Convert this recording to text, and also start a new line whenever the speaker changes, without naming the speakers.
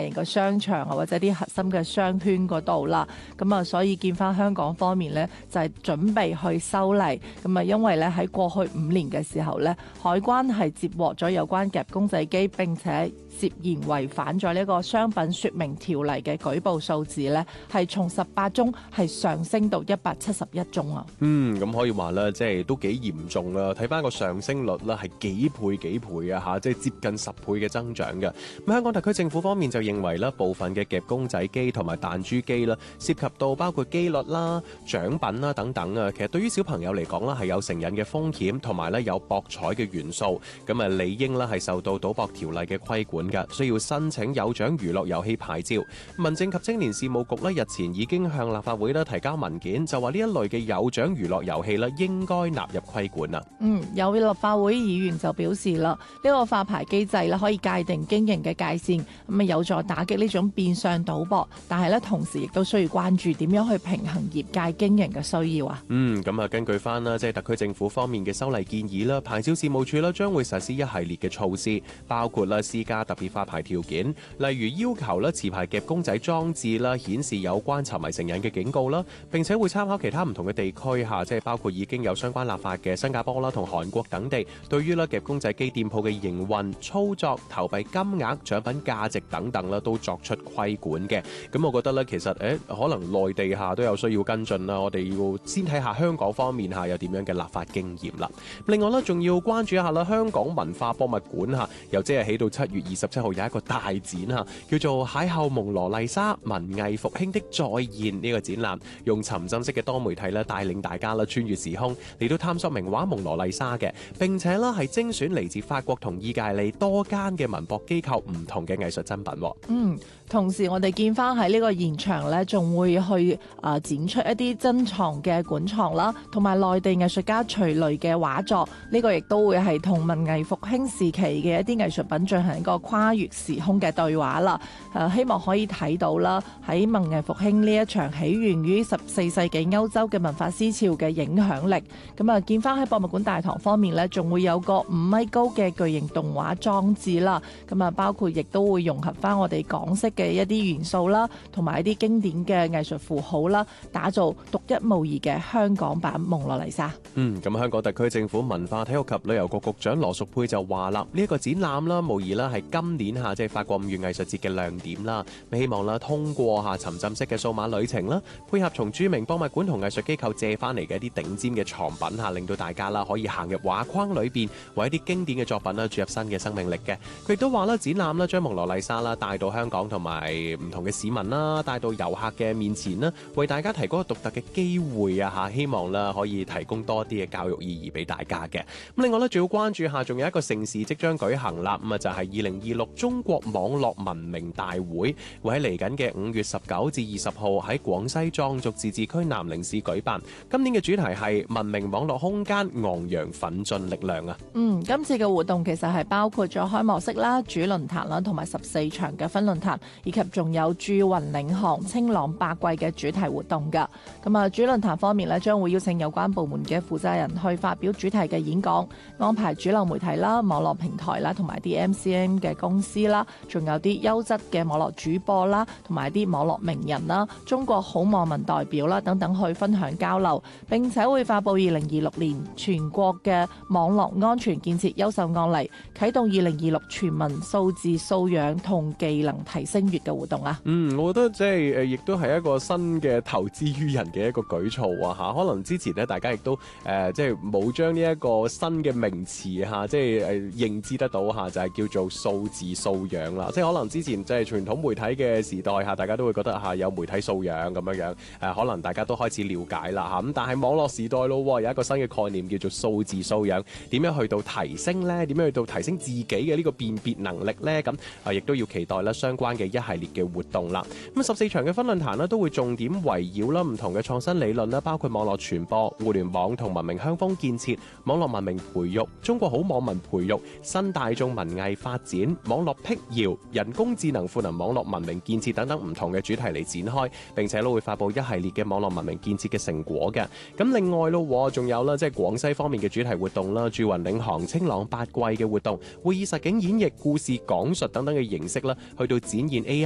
大型嘅商場啊，或者啲核心嘅商圈嗰度啦。咁啊，所以見翻香港方面呢，就係準備去修例。咁啊，因為咧喺過去5年嘅時候咧，海關係接獲咗有關夾公仔機並且涉嫌違反咗呢個商品說明條例嘅舉報數字咧，係從18宗係上升到171宗啊。
咁可以話咧，即係都幾嚴重啦。睇翻個上升率啦，係幾倍啊嚇，即係接近10倍嘅增長嘅。咁香港特區政府方面就認為咧，部分嘅夾公仔機同埋彈珠機啦，涉及到包括機率啦、獎品啦等等啊。其實對於小朋友嚟講啦，係有成癮嘅風險，同埋咧有博彩嘅元素。咁啊，理應咧係受到賭博條例嘅規管嘅，需要申請有獎娛樂遊戲牌照。民政及青年事務局咧日前已經向立法會咧提交文件，就話呢一類嘅有獎娛樂遊戲咧應該納入規管啊。
有立法會議員就表示啦，呢個發牌機制咧可以界定經營嘅界線，咁啊有助打擊呢種變相賭博，但係咧同時亦都需要關注點樣去平衡業界經營嘅需要啊。
咁啊，根據翻啦，即係特區政府方面嘅修例建議啦，牌照事務處啦將會實施一系列嘅措施，包括啦施加特別發牌條件，例如要求啦持牌夾公仔裝置啦顯示有關沉迷成癮嘅警告啦，並且會參考其他唔同嘅地區下，即係包括已經有相關立法嘅新加坡啦同韓國等地，對於啦夾公仔機店鋪嘅營運、操作、投幣金額、獎品價值等等啦，都作出規管嘅。咁我覺得咧，其實可能內地下都有需要跟進啦。我哋要先睇下香港方面下有點樣嘅立法經驗啦。另外咧，仲要關注一下啦，香港文化博物館下由即日起到7月27號有一個大展下，叫做邂逅蒙羅麗莎文藝復興的再現呢個展覽，用沉浸式嘅多媒體咧帶領大家啦穿越時空嚟到探索名畫蒙羅麗莎嘅，並且啦係精選嚟自法國同意大利多間嘅文博機構唔同嘅藝術珍品。
同時我哋見翻喺呢個現場咧，仲會去展出一啲珍藏嘅館藏啦，同埋內地藝術家徐雷嘅畫作。呢個亦都會係同文藝復興時期嘅一啲藝術品進行一個跨越時空嘅對話啦。希望可以睇到啦，喺文藝復興呢一場起源於14世紀歐洲嘅文化思潮嘅影響力。咁啊，見翻喺博物館大堂方面咧，仲會有個5米高嘅巨型動畫裝置啦。咁啊，包括亦都會融合翻我哋港式嘅一啲元素啦，同埋一啲經典嘅藝術符號啦，打造獨一無二嘅香港版蒙羅麗莎。
咁香港特區政府文化體育及旅遊局局長羅淑佩就話啦，呢一個展覽啦，無疑啦係今年下即係法國5月藝術節嘅亮點啦。希望啦通過下沉浸式嘅數碼旅程啦，配合從著名博物館同藝術機構借翻嚟嘅一啲頂尖嘅藏品下，令到大家啦可以行入畫框裏邊，為一啲經典嘅作品啦注入新嘅生命力嘅。佢亦都話啦，展覽啦將蒙羅麗莎啦帶到香港同埋唔同嘅市民啦，帶到遊客嘅面前啦，為大家提供一個獨特嘅機會啊嚇，希望啦可以提供多啲嘅教育意義俾大家嘅。咁另外咧，仲要關注下，仲有一個盛事即將舉行啦，咁啊就係2026中國網絡文明大會，會喺嚟緊嘅5月19至20號喺廣西壯族自治區南寧市舉辦。今年嘅主題係文明網絡空間，昂揚奮進力量啊！
今次嘅活動其實係包括咗開幕式啦、主論壇啦，同埋14場嘅分論壇，以及仲有駐雲領航、清朗百季嘅主題活動㗎。咁啊，主論壇方面咧，將會邀請有關部門嘅負責人去發表主題嘅演講，安排主流媒體啦、網絡平台啦，同埋啲 MCN 嘅公司啦，仲有啲優質嘅網絡主播啦，同埋啲網絡名人啦、中國好網民代表啦等等去分享交流，並且會發布2026年全國嘅網絡安全建設優秀案例，啟動2026全民數字素養同技能提升月嘅活動啊！
我覺得即係亦都係一個新嘅投資於人嘅一個舉措啊嚇！可能之前咧大家亦都即係冇將呢一個新嘅名詞嚇，即係認知得到嚇，就係叫做數字素養啦。即係可能之前即係傳統媒體嘅時代嚇，大家都會覺得嚇有媒體素養咁樣可能大家都開始了解啦嚇。咁但係網絡時代咯，有一個新嘅概念叫做數字素養，點樣去到提升呢？點樣去到提升自己嘅呢個辨別能力呢？咁亦都要期待啦相關嘅一系列嘅活動啦。咁14場嘅分論壇都會重點圍繞啦唔同嘅創新理論啦，包括網絡傳播、互聯網同文明鄉風建設、網絡文明培育、中國好網民培育、新大眾文藝發展、網絡闢謠、人工智能賦能網絡文明建設等等唔同嘅主題嚟展開，並且都會發布一系列嘅網絡文明建設嘅成果嘅。咁另外咯，仲有啦，即係廣西方面嘅主題活動啦，駐雲領航、清朗8季嘅活動，會以實景演繹、故事講述等等嘅形式啦，去到展現 AI